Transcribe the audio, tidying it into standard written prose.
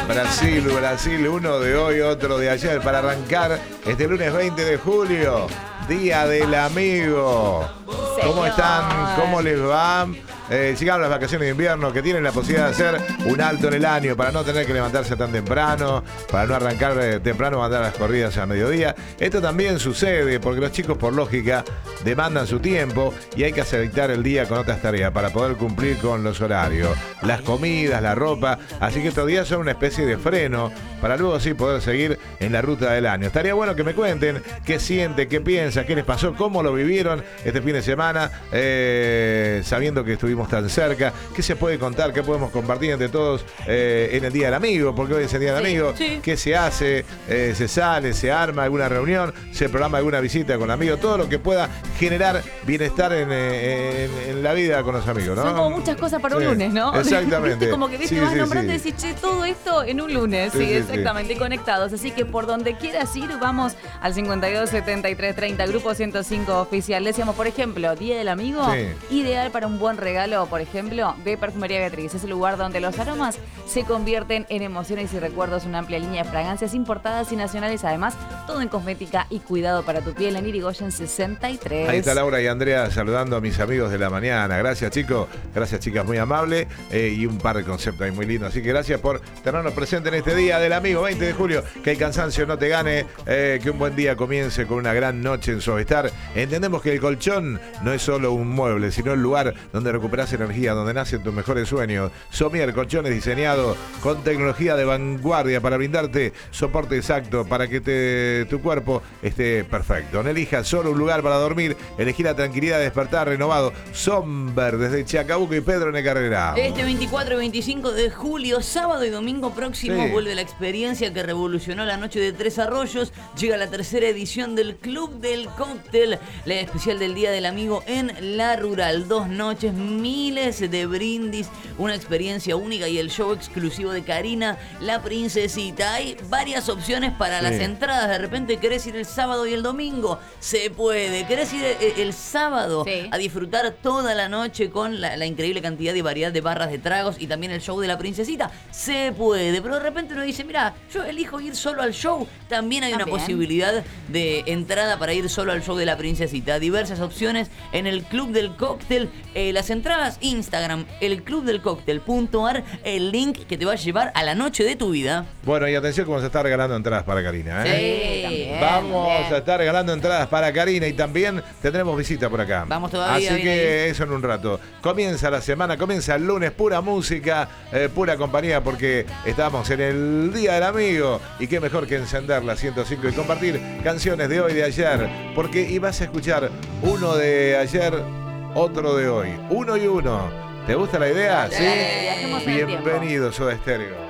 Brasil, uno de hoy, otro de ayer, para arrancar este lunes 20 de julio, Día del Amigo. ¿Cómo están? ¿Cómo les va? Llegaron las vacaciones de invierno, que tienen la posibilidad de hacer un alto en el año para no tener que levantarse tan temprano, para no arrancar temprano, mandar las corridas a mediodía. Esto también sucede porque los chicos, por lógica, demandan su tiempo y hay que aceitar el día con otras tareas para poder cumplir con los horarios, las comidas, la ropa. Así que estos días son una especie de freno para luego sí poder seguir en la ruta del año. Estaría bueno que me cuenten qué sienten, qué piensan, qué les pasó, cómo lo vivieron este fin de semana, sabiendo que estuvimos tan cerca, qué se puede contar, qué podemos compartir entre todos en el Día del Amigo, porque hoy es el Día del Amigo, qué se hace, se sale, se arma alguna reunión, se programa alguna visita con amigos, todo lo que pueda generar bienestar en la vida con los amigos, ¿no? Son como muchas cosas para un lunes, ¿no? Exactamente. Como que vas nombrando y decís, che, todo esto en un lunes, exactamente, conectados. Así que por donde quieras ir, vamos al 52 73 30, Grupo 105 Oficial. Decíamos, por ejemplo, Día del Amigo, ideal para un buen regalo, por ejemplo, de Perfumería Beatriz. Es el lugar donde los aromas se convierten en emociones y recuerdos. Una amplia línea de fragancias importadas y nacionales. Además, todo en cosmética y cuidado para tu piel en Irigoyen 63. Ahí está Laura y Andrea saludando a mis amigos de la mañana. Gracias, chicos. Gracias, chicas, muy amable. Y un par de conceptos ahí muy lindos. Así que gracias por tenernos presentes en este Día del Amigo, 20 de julio. Que el cansancio no te gane. Que un buen día comience con una gran noche en Sovestar. Entendemos que el colchón no es solo un mueble, sino el lugar donde recuperas energía, donde nacen tus mejores sueños. Somier Colchones, diseñado con tecnología de vanguardia para brindarte soporte exacto para que tu cuerpo esté perfecto. No elijas solo un lugar para dormir, elegí la tranquilidad de despertar renovado. Somber, desde Chacabuco y Pedro N. Carrera. Este 24 y 25 de julio, sábado y domingo próximo, vuelve la experiencia que revolucionó la noche de Tres Arroyos. Llega la tercera edición del Club del Cóctel, la especial del Día del Amigo en La Rural. 2 noches, miles de brindis, una experiencia única y el show exclusivo de Karina, la princesita. Hay varias opciones para las entradas. De repente querés ir el sábado y el domingo, se puede. Querés ir el sábado a disfrutar toda la noche con la increíble cantidad y variedad de barras de tragos y también el show de la princesita, se puede. Pero de repente uno dice, mira, yo elijo ir solo al show. También hay una posibilidad de entrada para ir solo al show de la princesita. Diversas opciones en el Club del Cóctel. Las entradas, Instagram, elclubdelcóctel.ar, el link que te va a llevar a la noche de tu vida. Bueno, y atención cómo se está regalando entradas para Karina, Vamos a estar regalando entradas para Karina y también tendremos visita por acá. Vamos todavía. Así que eso en un rato. Comienza la semana, comienza el lunes, pura música, pura compañía, porque estamos en el Día del Amigo. Y qué mejor que encender la 105 y compartir canciones de hoy, de ayer. Porque vas a escuchar uno de ayer, otro de hoy. Uno y uno. ¿Te gusta la idea? Sí. Bienvenidos a Soda Stereo.